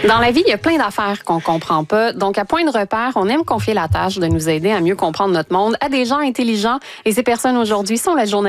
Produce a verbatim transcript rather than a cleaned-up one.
Dans la vie, il y a plein d'affaires qu'on comprend pas. Donc, à Point de repère, on aime confier la tâche de nous aider à mieux comprendre notre monde à des gens intelligents. Et ces personnes aujourd'hui sont la journée